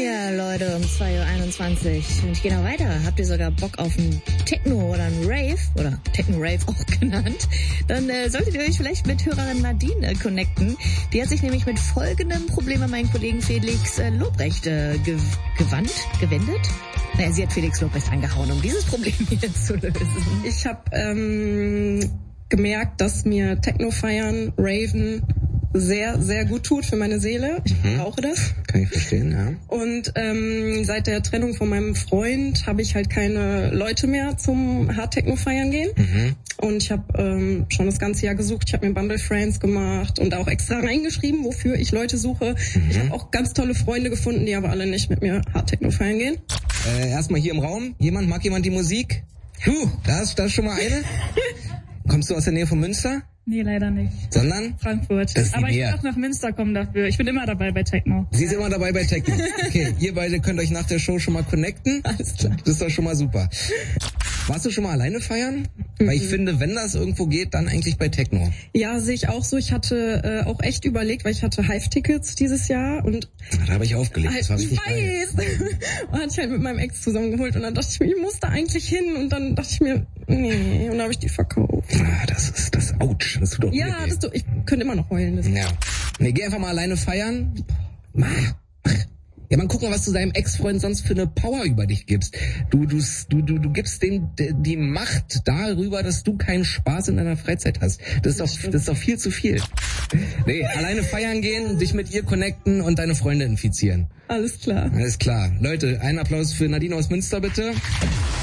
Ja, Leute, um 2:21 Uhr. Und ich gehe noch weiter. Habt ihr sogar Bock auf einen Techno oder einen Rave, oder Techno-Rave auch genannt, dann solltet ihr euch vielleicht mit Hörerin Nadine connecten. Die hat sich nämlich mit folgendem Problem an meinen Kollegen Felix Lobrecht gewendet. Naja, sie hat Felix Lobrecht angehauen, um dieses Problem jetzt zu lösen. Ich habe gemerkt, dass mir Techno feiern, Raven sehr, sehr gut tut für meine Seele. Ich brauche das. Kann ich verstehen, ja. Und seit der Trennung von meinem Freund habe ich halt keine Leute mehr zum Hard-Techno feiern gehen. Und ich habe schon das ganze Jahr gesucht. Ich habe mir Bumble Friends gemacht und auch extra reingeschrieben, wofür ich Leute suche. Ich habe auch ganz tolle Freunde gefunden, die aber alle nicht mit mir Hard-Techno feiern gehen. Erstmal hier im Raum. Mag jemand die Musik? Da ist schon mal eine. Kommst du aus der Nähe von Münster? Nee, leider nicht. Sondern? Frankfurt. Aber ich will auch nach Münster kommen dafür. Ich bin immer dabei bei Techno. Sie ist immer dabei bei Techno. Okay, ihr beide könnt euch nach der Show schon mal connecten. Alles klar. Das ist doch schon mal super. Warst du schon mal alleine feiern? Weil ich finde, wenn das irgendwo geht, dann eigentlich bei Techno. Ja, sehe ich auch so. Ich hatte auch echt überlegt, weil ich hatte Hive-Tickets dieses Jahr und da habe ich aufgelegt. Das war ich weiß. Und hatte ich halt mit meinem Ex zusammengeholt und dann dachte ich mir, ich muss da eigentlich hin und dann dachte ich mir, nee, und dann habe ich die verkauft. Das ist das Autsch. Das tut doch ja, ich könnte immer noch heulen. Ja. Nee, geh einfach mal alleine feiern. Ja, man guck mal, was du deinem Ex-Freund sonst für eine Power über dich gibst. Du gibst dem die Macht darüber, dass du keinen Spaß in deiner Freizeit hast. Das ist doch viel zu viel. Nee, alleine feiern gehen, dich mit ihr connecten und deine Freunde infizieren. Alles klar. Alles klar. Leute, einen Applaus für Nadine aus Münster, bitte.